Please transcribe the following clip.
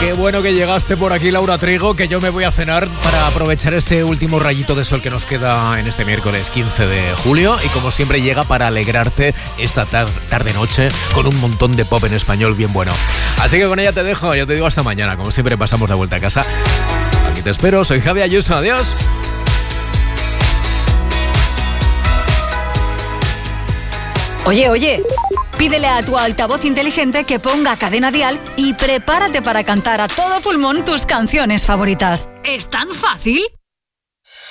Qué bueno que llegaste por aquí, Laura Trigo, que yo me voy a cenar para aprovechar este último rayito de sol que nos queda en este miércoles 15 de julio. Y como siempre llega para alegrarte esta tarde-noche con un montón de pop en español bien bueno. Así que con ella te dejo, yo te digo hasta mañana. Como siempre pasamos la vuelta a casa. Aquí te espero, soy Javi Ayuso, adiós. Oye, pídele a tu altavoz inteligente que ponga Cadena Dial y prepárate para cantar a todo pulmón tus canciones favoritas. ¿Es tan fácil?